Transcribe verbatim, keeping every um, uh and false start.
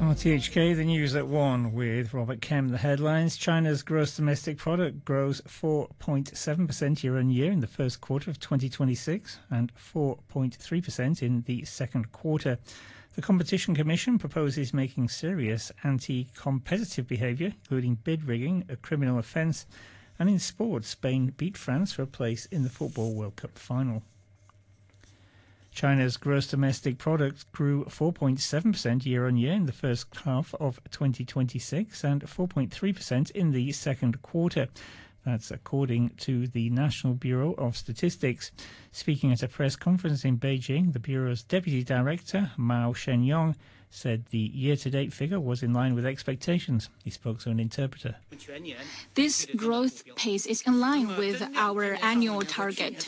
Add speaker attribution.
Speaker 1: R T H K, the news at one with Robert Kemp. The headlines: China's gross domestic product grows four point seven percent year on year in the first quarter of twenty twenty-six and four point three percent in the second quarter. The Competition Commission proposes making serious anti-competitive behaviour, including bid rigging, a criminal offence. And in sports, Spain beat France for a place in the Football World Cup final. China's gross domestic product grew four point seven percent year-on-year in the first half of twenty twenty-six and four point three percent in the second quarter. That's according to the National Bureau of Statistics. Speaking at a press conference in Beijing, the Bureau's Deputy Director, Mao Shenyong, said the year-to-date figure was in line with expectations. He spoke to an interpreter.
Speaker 2: This growth pace is in line with our annual target.